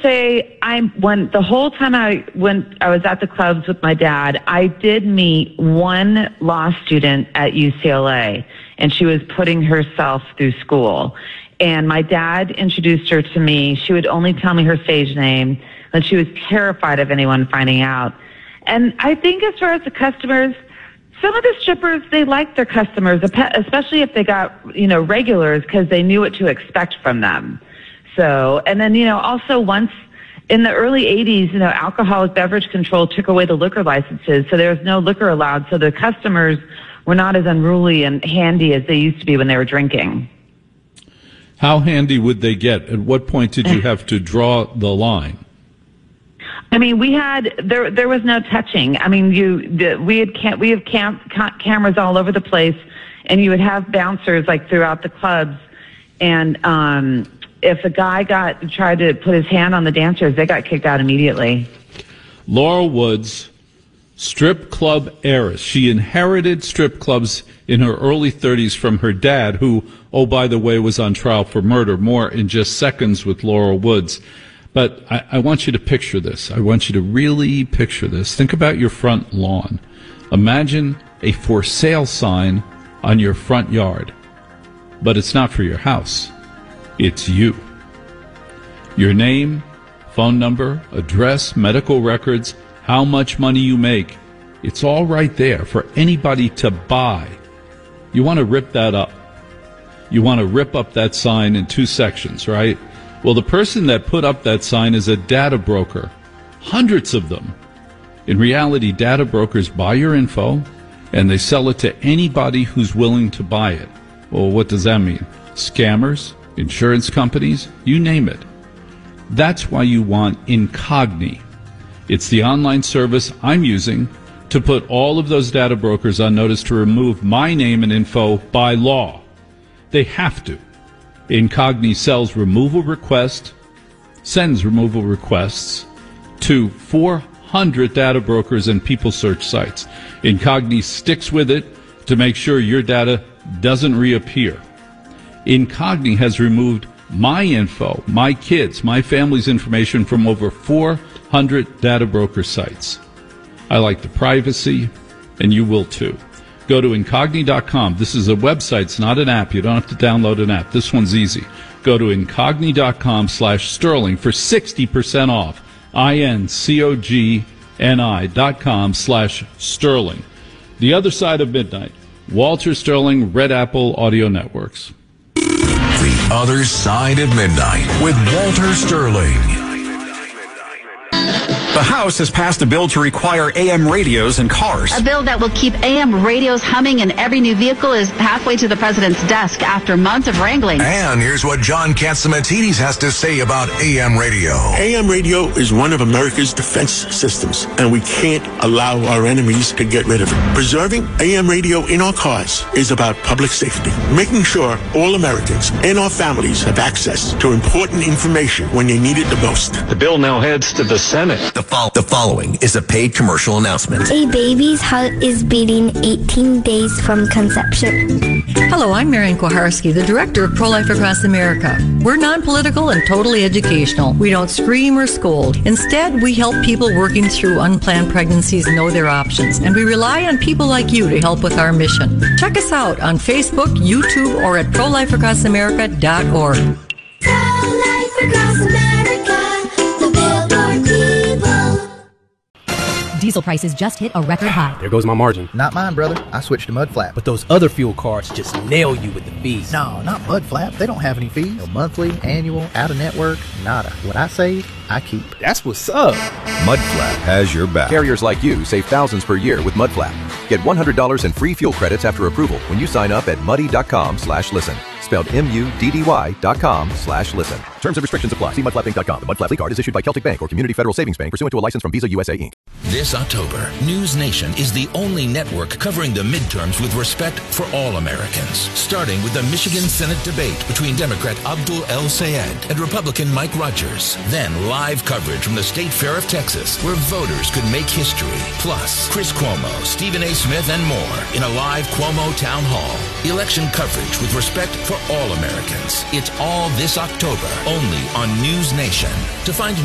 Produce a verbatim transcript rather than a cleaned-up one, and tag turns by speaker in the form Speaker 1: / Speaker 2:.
Speaker 1: say I'm when the whole time I when I was at the clubs with my dad, I did meet one law student at U C L A, and she was putting herself through school. And my dad introduced her to me. She would only tell me her stage name, and she was terrified of anyone finding out. And I think as far as the customers, some of the strippers, they liked their customers, especially if they got, you know, regulars, because they knew what to expect from them. So, and then, you know, also once in the early eighties, you know, alcoholic beverage control took away the liquor licenses, so there was no liquor allowed. So the customers were not as unruly and handy as they used to be when they were drinking.
Speaker 2: How handy would they get? At what point did you have to draw the line?
Speaker 1: I mean, we had there. There was no touching. I mean, you the, we had cam, we have cam, cam, cameras all over the place, and you would have bouncers like throughout the clubs. And um, if a guy got tried to put his hand on the dancers, they got kicked out immediately.
Speaker 2: Laurel Woods, strip club heiress. She inherited strip clubs in her early thirties from her dad, who, oh, by the way, was on trial for murder. More in just seconds with Laurel Woods. But I, I want you to picture this. I want you to really picture this. Think about your front lawn. Imagine a for sale sign on your front yard. But it's not for your house. It's you. Your name, phone number, address, medical records, how much money you make. It's all right there for anybody to buy. You want to rip that up. You want to rip up that sign in two sections, right? Well, the person that put up that sign is a data broker. Hundreds of them. In reality, data brokers buy your info, and they sell it to anybody who's willing to buy it. Well, what does that mean? Scammers, insurance companies, you name it. That's why you want Incogni. It's the online service I'm using to put all of those data brokers on notice to remove my name and info by law. They have to. Incogni sells removal requests, sends removal requests to four hundred data brokers and people search sites. Incogni sticks with it to make sure your data doesn't reappear. Incogni has removed my info, my kids, my family's information from over four hundred data broker sites. I like the privacy, and you will too. Go to Incogni dot com. This is a website. It's not an app. You don't have to download an app. This one's easy. Go to Incogni dot com slash Sterling for sixty percent off. I N C O G N I dot com slash Sterling. The Other Side of Midnight. Walter Sterling, Red Apple Audio Networks.
Speaker 3: The Other Side of Midnight with Walter Sterling.
Speaker 4: The House has passed a bill to require A M radios in cars.
Speaker 5: A bill that will keep A M radios humming in every new vehicle is halfway to the president's desk after months of wrangling.
Speaker 3: And here's what John Catsimatidis has to say about A M radio.
Speaker 6: A M radio is one of America's defense systems, and we can't allow our enemies to get rid of it. Preserving A M radio in our cars is about public safety, making sure all Americans and our families have access to important information when they need it the most.
Speaker 4: The bill now heads to the Senate.
Speaker 7: The fo- the following is a paid commercial announcement.
Speaker 8: A baby's heart is beating eighteen days from conception.
Speaker 9: Hello, I'm Marian Koharski, the director of Pro-Life Across America. We're non-political and totally educational. We don't scream or scold. Instead, we help people working through unplanned pregnancies know their options, and we rely on people like you to help with our mission. Check us out on Facebook, YouTube, or at pro life across america dot org.
Speaker 10: Pro-Life Across America, the Billboard people.
Speaker 11: Diesel prices just hit a record high.
Speaker 12: There goes my margin.
Speaker 13: Not mine, brother. I switched to Mudflap.
Speaker 12: But those other fuel cards just nail you with the fees.
Speaker 13: No, not Mudflap. They don't have any fees. No monthly, annual, out-of-network, nada. What I save, I keep.
Speaker 12: That's what's up.
Speaker 14: Mudflap has your back.
Speaker 15: Carriers like you save thousands per year with Mudflap. Get one hundred dollars in free fuel credits after approval when you sign up at muddy.com slash listen. Spelled M-U-D-D-Y dot com slash listen. Terms and restrictions apply. See mudflap inc dot com. The Mudflap Lead Card is issued by Celtic Bank or Community Federal Savings Bank pursuant to a license from Visa U S A, Incorporated.
Speaker 16: This October, News Nation is the only network covering the midterms with respect for all Americans. Starting with the Michigan Senate debate between Democrat Abdul El Sayed and Republican Mike Rogers. Then live coverage from the State Fair of Texas, where voters could make history. Plus, Chris Cuomo, Stephen A. Smith, and more in a live Cuomo Town Hall. Election coverage with respect for all Americans. It's all this October, only on News Nation. To find